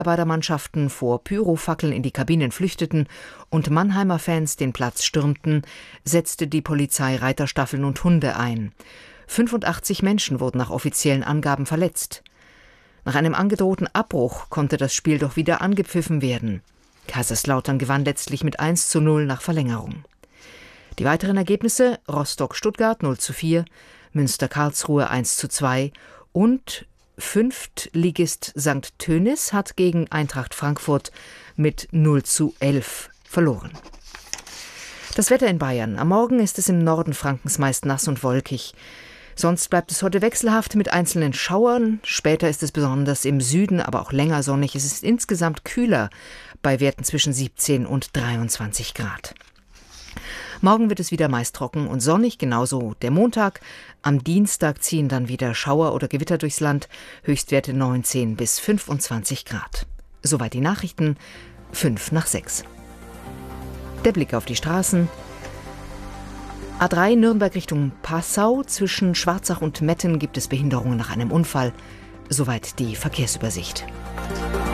Bauarbeitermannschaften vor Pyrofackeln in die Kabinen flüchteten und Mannheimer Fans den Platz stürmten, setzte die Polizei Reiterstaffeln und Hunde ein. 85 Menschen wurden nach offiziellen Angaben verletzt. Nach einem angedrohten Abbruch konnte das Spiel doch wieder angepfiffen werden. Kaiserslautern gewann letztlich mit 1:0 nach Verlängerung. Die weiteren Ergebnisse: Rostock-Stuttgart 0:4, Münster-Karlsruhe 1:2 und Fünftligist St. Tönis hat gegen Eintracht Frankfurt mit 0:11 verloren. Das Wetter in Bayern. Am Morgen ist es im Norden Frankens meist nass und wolkig. Sonst bleibt es heute wechselhaft mit einzelnen Schauern. Später ist es besonders im Süden, aber auch länger sonnig. Es ist insgesamt kühler bei Werten zwischen 17 und 23 Grad. Morgen wird es wieder meist trocken und sonnig, genauso der Montag. Am Dienstag ziehen dann wieder Schauer oder Gewitter durchs Land, Höchstwerte 19 bis 25 Grad. Soweit die Nachrichten, 5:05. Der Blick auf die Straßen. A3 Nürnberg Richtung Passau, zwischen Schwarzach und Metten gibt es Behinderungen nach einem Unfall. Soweit die Verkehrsübersicht.